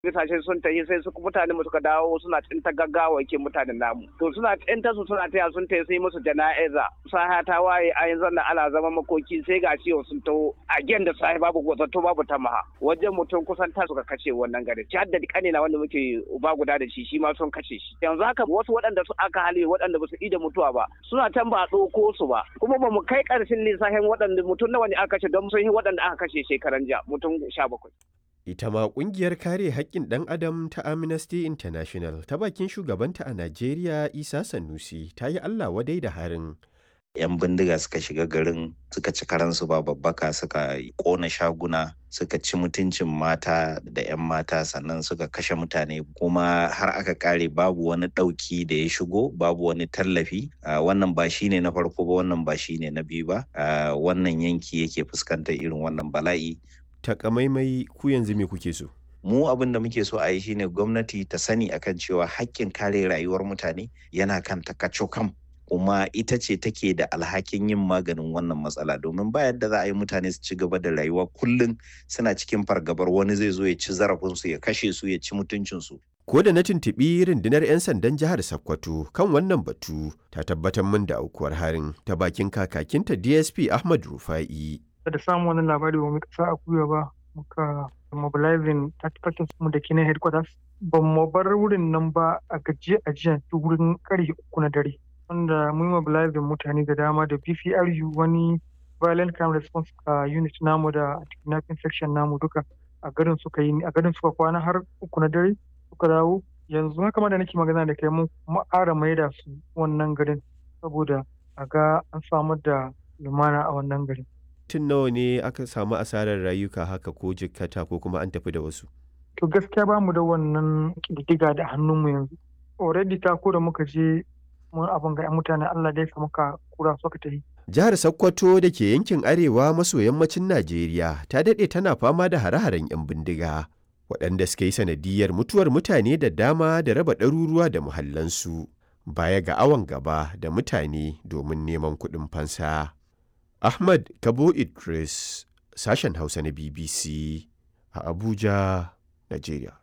Bisashe sun tafi sai su mutane mu suka dawo suna tsinta gaggawa ke mutanen namu. To suna tsinta su suna taya sun tafi sai musu jana'iza. Saha ta waye a yanzu nan ana zama makoki sai ga ciwo sun taho a gen da sahi babu gwazato babu tamaha. Wajen mutum kusan ta suka kashe wannan gari. Ci hadda kanina wanda muke uba guda da shi ma sun kashe shi. Yanzu haka wasu waɗanda su aka hali waɗanda ba su ida mutuwa ba suna can ba a ɗauko su ba. Kuma ba mu kai ƙarshen lissafin waɗanda mutum nawa ne aka kashe don sun yi waɗanda aka kashe shekaran jiya mutum 17. Ita ma ƙungiyar kare haƙƙin ɗan adam ta Amnesty International ta bakin shugabanta a Najeriya Isa Sanusi ta yi Allah wadai da harin. 'Yan bindiga suka shiga garin suka ci karansu ba babbaka suka ƙona shaguna suka ci mutuncin mata da 'yan mata sannan suka kashe mutane kuma har aka kare babu wani ɗauki da ya shigo babu wani tallafi wannan ba shine na farko ba wannan ba shine na biyu ba wannan yanki yake fuskantar irin wannan bala'i. Takamaimai ku yanzu me kuke so? Mu abin da muke so a yi shine gwamnati ta sani akan cewa haƙƙin kare rayuwar mutane yana kan takacokam kuma ita ce take da alhakin yin maganin wannan matsala domin ba yadda za a yi mutane su ci gaba da rayuwa kullum suna cikin fargabar wani zai zo ya ci zarafinsu ya kashe su ya ci mutuncinsu. Ko da na tuntuɓi rundunar 'yan sandan jihar Sokoto kan wannan batu ta tabbatar min da aukuwar harin ta bakin kakakinta DSP Ahmad Rufa'i. Da samun wani labari ba mu kasa a kuya ba muka mobilizing 30% mu da ke na headquarters ba mu bar wurin nan ba a gajiya a jiya wurin karfe 3 na dare wanda mun mobilizing mutane da dama da BPRU wani violent crime response unit namu da kidnapping section namu duka a garin suka kwana har 3 na dare suka dawo yanzu haka ma da nake magana da kai mun ƙara maida su wannan garin saboda a ga an samar da lumana a wannan garin. Tun nawa ne aka samu asarar rayuka haka ko jikkata ko kuma an tafi da wasu? To gaskiya ba mu da wannan ƙididdiga da hannunmu yanzu. Already ta ko da muka je mun abin ga mutane Allah dai muka kura suka tafi. Jihar Sokoto da ke yankin arewa maso yammacin Najeriya ta daɗe tana fama da hare-haren 'yan bindiga waɗanda suka yi sanadiyar mutuwar mutane da dama da raba ɗaruruwa da muhallansu baya ga awon gaba da mutane domin neman kuɗin fansa. Ahmad Kabo Idris, sashen Hausa na BBC a Abuja, Najeriya.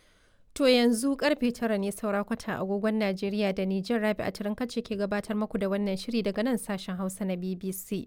To yanzu karfe 9 ne saura kwata agogon Najeriya da Nijar. Rabi a Turinkace ke gabatar muku da wannan shiri daga nan sashen Hausa na BBC.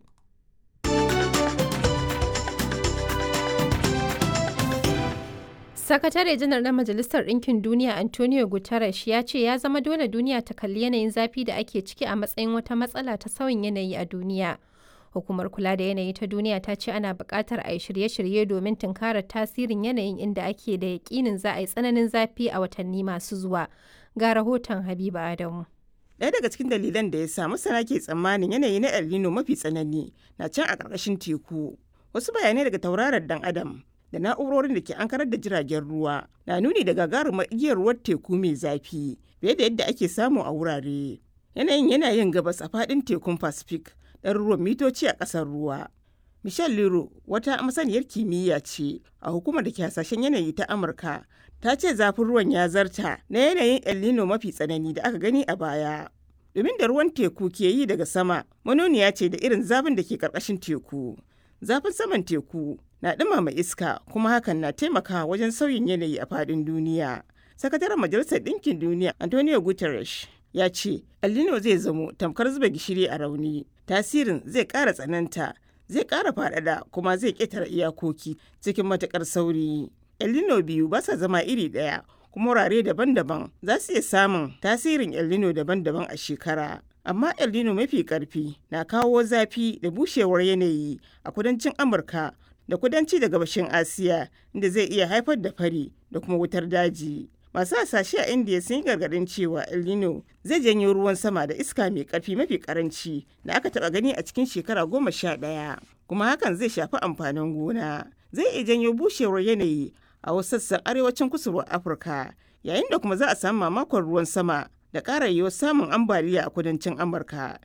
Sakatare janar na Majalisar Ɗinkin Duniya Antonio Guterres ya ce ya zama dole duniya ta kalli yanayin zafi da ake ciki a matsayin wata matsala ta sauyin yanayi a duniya. Hukumar kula da yanayi ta duniya ta ce ana buƙatar a yi shirye-shirye domin tunkarar tasirin yanayin inda ake da yaƙinin za a yi tsananin zafi a watanni masu zuwa. Ga rahoton Habiba Adamu. Ɗaya daga cikin dalilan da ya sa masana ke tsammanin yanayi na El Nino mafi tsanani na can a ƙarƙashin teku. Wasu bayanai daga tauraron dan Adam da na'urorin da ke ankarar da jiragen ruwa na nuni da gagarumar igiyar ruwan teku mai zafi fiye da yadda ake samu a wurare. Yanayin yana yin gabas a faɗin tekun Pacific ɗaruruwan mitoci a ƙasar ruwa. Michelle Lero wata masaniyar kimiyya ce a hukumar da ke hasashen yanayi ta Amurka ta ce zafin ruwan ya zarta na yanayin El Nino mafi tsanani da aka gani a baya. Domin da ruwan teku ke yi daga sama manoniya ce da irin zafin da ke ƙarƙashin teku. Zafin saman teku na ɗumama iska kuma hakan na taimakawa wajen sauyin yanayi a faɗin duniya. Sakataren Majalisar Ɗinkin Duniya Antonio Guterres ya ce El Nino zai zamo tamkar zuba gishiri a rauni. Tasirin zai ƙara tsananta, zai ƙara faɗaɗa kuma zai ƙetare iyakoki cikin matuƙar sauri. El Nino biyu ba sa zama iri ɗaya kuma wurare daban-daban za su iya samun tasirin El Nino daban-daban a shekara. Amma El Nino mafi ƙarfi na kawo zafi da bushewar yanayi a kudancin Amurka da kudanci da gabashin Asiya inda zai iya haifar da fari da kuma wutar daji. Masu hasashe a Indiya sun yi gargaɗin cewa El Nino zai janyo ruwan sama da iska mai ƙarfi mafi ƙaranci da aka taɓa gani a cikin shekara 11, kuma hakan zai shafi amfanin gona. Zai iya janyo bushewar yanayi a wasu sassan arewacin kusurwar Afirka, yayin da kuma za a samu mamakon ruwan sama da ƙara yiwuwar samun ambaliya a kudancin Amurka.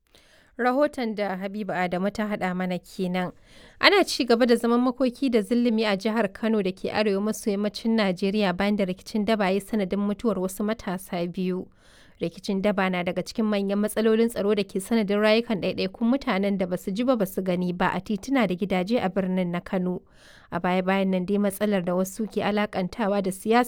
Rahoton da Habiba Adamu ta haɗa mana kenan. Ana ci gaba da zaman makoki da zillimi a jihar Kano da ke arewa maso yammacin Najeriya bayan da rikicin daba ya sanadin mutuwar wasu matasa biyu. Rikicin daba na daga cikin manyan matsalolin tsaro da ke sanadin rayukan ɗaiɗaikun mutanen da basu ji ba basu gani ba a tituna da gidaje a birnin na Kano. A baya-bayan nan dai matsalar da wasu ke alakantawa da siyasa